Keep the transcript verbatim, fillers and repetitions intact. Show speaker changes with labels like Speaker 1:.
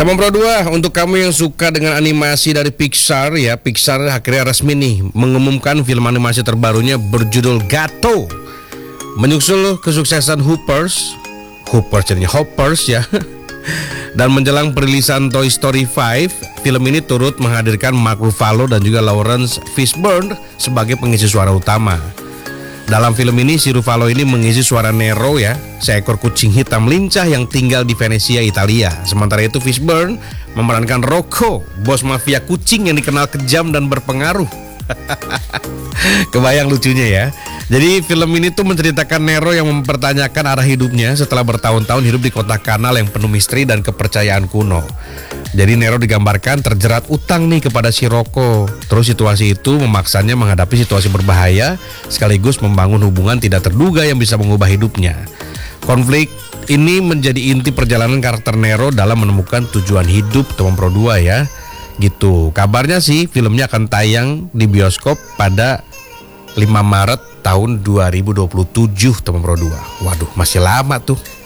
Speaker 1: Teman Pro dua, untuk kamu yang suka dengan animasi dari Pixar ya, Pixar akhirnya resmi nih mengumumkan film animasi terbarunya berjudul Gato. Menyusul kesuksesan Hoopers, Hoopers jadinya Hoppers ya. Dan menjelang perilisan Toy Story lima, film ini turut menghadirkan Mark Ruffalo dan juga Lawrence Fishburne sebagai pengisi suara utama. Dalam film ini si Ruffalo ini mengisi suara Nero ya, seekor kucing hitam lincah yang tinggal di Venesia, Italia. Sementara itu Fishburne memerankan Rocco, bos mafia kucing yang dikenal kejam dan berpengaruh. Kebayang lucunya ya. Jadi film ini tuh menceritakan Nero yang mempertanyakan arah hidupnya setelah bertahun-tahun hidup di kota kanal yang penuh misteri dan kepercayaan kuno. Jadi Nero digambarkan terjerat utang nih kepada si Rocco. Terus situasi itu memaksanya menghadapi situasi berbahaya sekaligus membangun hubungan tidak terduga yang bisa mengubah hidupnya. Konflik ini menjadi inti perjalanan karakter Nero dalam menemukan tujuan hidup, teman Pro dua ya. Gitu. Kabarnya sih filmnya akan tayang di bioskop pada lima Maret tahun dua ribu dua puluh tujuh, teman Pro dua. Waduh, masih lama tuh.